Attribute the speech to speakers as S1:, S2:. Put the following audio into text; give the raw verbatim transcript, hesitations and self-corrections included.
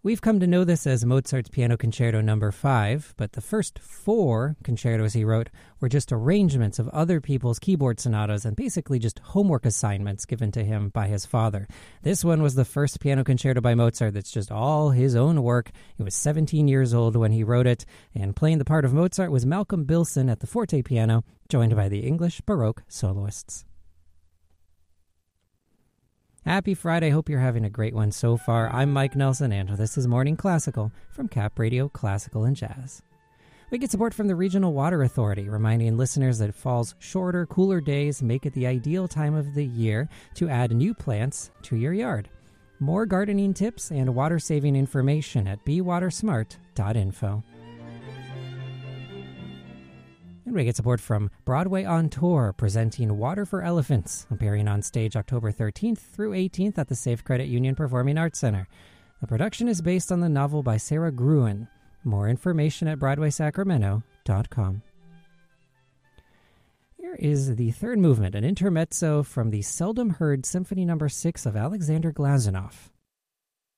S1: We've come to know this as Mozart's Piano Concerto number five, but the first four concertos he wrote were just arrangements of other people's keyboard sonatas and basically just homework assignments given to him by his father. This one was the first piano concerto by Mozart that's just all his own work. He was seventeen years old when he wrote it, and playing the part of Mozart was Malcolm Bilson at the forte piano, joined by the English Baroque soloists. Happy Friday. Hope you're having a great one so far. I'm Mike Nelson, and this is Morning Classical from Cap Radio Classical and Jazz. We get support from the Regional Water Authority, reminding listeners that fall's shorter, cooler days make it the ideal time of the year to add new plants to your yard. More gardening tips and water-saving information at be water smart dot info. And we get support from Broadway on Tour, presenting Water for Elephants, appearing on stage October thirteenth through eighteenth at the Safe Credit Union Performing Arts Center. The production is based on the novel by Sarah Gruen. More information at broadway sacramento dot com. Here is the third movement, an intermezzo from the seldom heard Symphony number six of Alexander Glazunov.